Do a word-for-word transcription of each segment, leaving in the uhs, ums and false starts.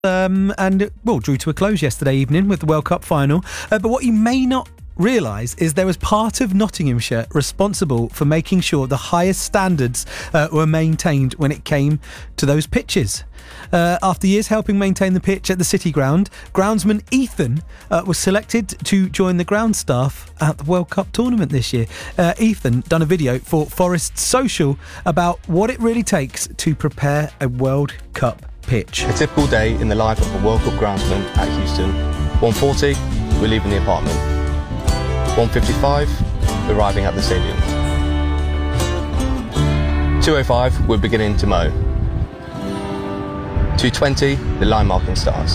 Um, and, well, drew to a close yesterday evening with the World Cup final. Uh, but what you may not realise is there was part of Nottinghamshire responsible for making sure the highest standards uh, were maintained when it came to those pitches. Uh, after years helping maintain the pitch at the City Ground, groundsman Ethan uh, was selected to join the ground staff at the World Cup tournament this year. Uh, Ethan done a video for Forest Social about what it really takes to prepare a World Cup pitch. A typical day in the life of a World Cup groundsman at Houston. one forty, we're leaving the apartment. one fifty-five, we're arriving at the stadium. two oh five, we're beginning to mow. two twenty, the line marking starts.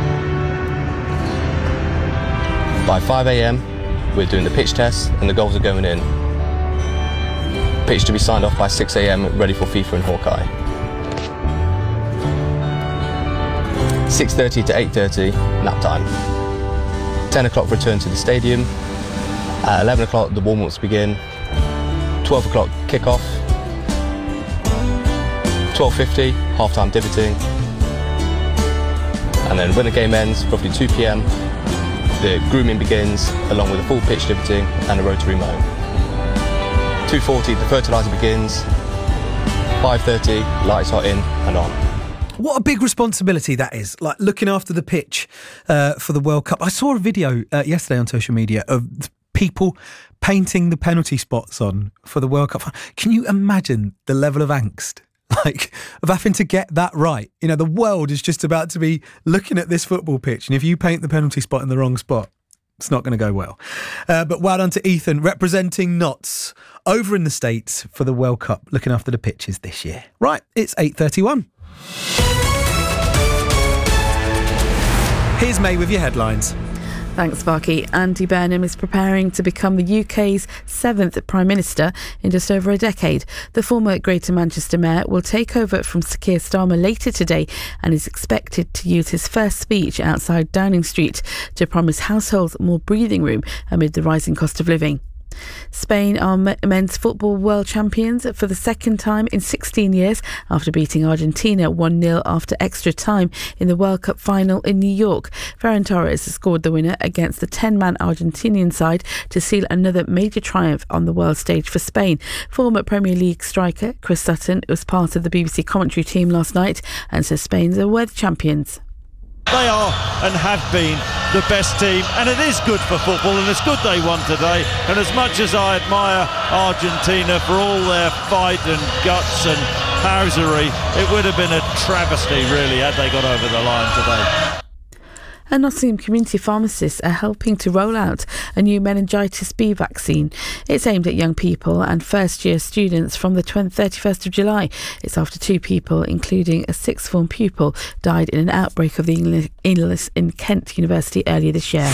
By five a.m, we're doing the pitch test and the goals are going in. Pitch to be signed off by six a.m, ready for FIFA and Hawkeye. six thirty to eight thirty, nap time. ten o'clock, return to the stadium. At eleven o'clock, the warm-ups begin. twelve o'clock, kick-off. twelve fifty, half-time divoting. And then when the game ends, roughly two p.m, the grooming begins, along with a full pitch divoting and a rotary mow. two forty, the fertiliser begins. five thirty, lights are in and on. What a big responsibility that is, like looking after the pitch uh, for the World Cup. I saw a video uh, yesterday on social media of people painting the penalty spots on for the World Cup. Can you imagine the level of angst, like, of having to get that right? You know, the world is just about to be looking at this football pitch, and if you paint the penalty spot in the wrong spot, it's not going to go well. Uh, but well done to Ethan, representing Notts over in the States for the World Cup, looking after the pitches this year. Right, it's eight thirty-one. Here's May with your headlines. Thanks, Sparky. Andy Burnham is preparing to become the U K's seventh Prime Minister in just over a decade. The former Greater Manchester Mayor will take over from Sir Keir Starmer later today and is expected to use his first speech outside Downing Street to promise households more breathing room amid the rising cost of living. Spain are men's football world champions for the second time in sixteen years after beating Argentina one nil after extra time in the World Cup final in New York. Ferran Torres scored the winner against the ten-man Argentinian side to seal another major triumph on the world stage for Spain. Former Premier League striker Chris Sutton was part of the B B C commentary team last night and says Spain are worthy champions. They are and have been the best team, and it is good for football, and it's good they won today. And as much as I admire Argentina for all their fight and guts and housery, it would have been a travesty really had they got over the line today. And Nottingham community pharmacists are helping to roll out a new meningitis B vaccine. It's aimed at young people and first-year students from the thirty-first of July. It's after two people, including a sixth form pupil, died in an outbreak of the illness in Kent University earlier this year.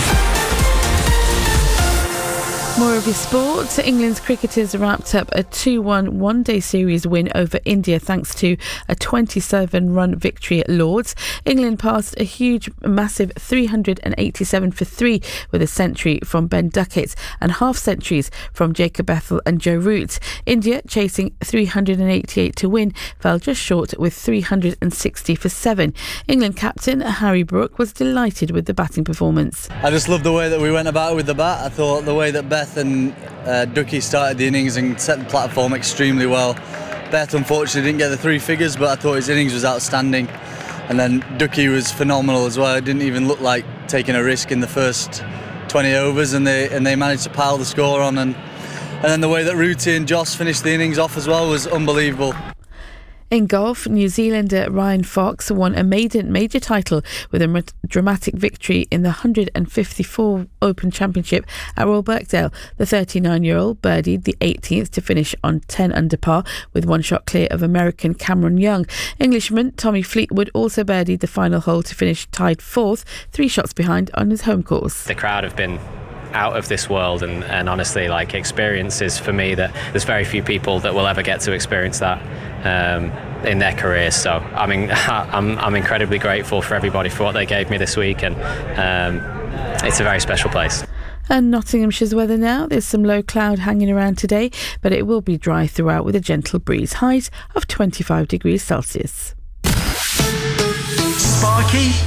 More of your sport. England's cricketers wrapped up a two one one-day series win over India thanks to a twenty-seven run victory at Lord's. England passed a huge, massive three hundred eighty-seven for three with a century from Ben Duckett and half centuries from Jacob Ethel and Joe Root. India, chasing three hundred eighty-eight to win, fell just short with three hundred sixty for seven. England captain Harry Brook was delighted with the batting performance. I just loved the way that we went about it with the bat. I thought the way that Beth and uh, Ducky started the innings and set the platform extremely well. Beth unfortunately didn't get the three figures, but I thought his innings was outstanding. And then Ducky was phenomenal as well. It didn't even look like taking a risk in the first twenty overs, and they and they managed to pile the score on. And and then the way that Rooty and Joss finished the innings off as well was unbelievable. In golf, New Zealander Ryan Fox won a maiden major title with a dramatic victory in the one hundred fifty-four Open Championship at Royal Birkdale. The thirty-nine-year-old birdied the eighteenth to finish on ten under par with one shot clear of American Cameron Young. Englishman Tommy Fleetwood also birdied the final hole to finish tied fourth, three shots behind on his home course. The crowd have been out of this world, and, and honestly, like, experiences for me that there's very few people that will ever get to experience that um, in their careers. So I mean, I'm I'm incredibly grateful for everybody for what they gave me this week, and um, it's a very special place. And Nottinghamshire's weather now. There's some low cloud hanging around today, but it will be dry throughout with a gentle breeze. Highs of twenty-five degrees Celsius. Sparky.